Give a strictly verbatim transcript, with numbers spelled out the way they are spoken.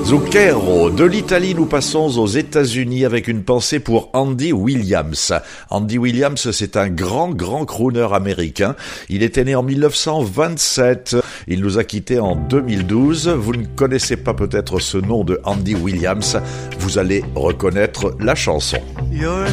Zucchero. De l'Italie, nous passons aux États-Unis avec une pensée pour Andy Williams. Andy Williams, c'est un grand, grand crooner américain. Il était né en dix-neuf cent vingt-sept. Il nous a quittés en deux mille douze. Vous ne connaissez pas peut-être ce nom de Andy Williams. Vous allez reconnaître la chanson. Your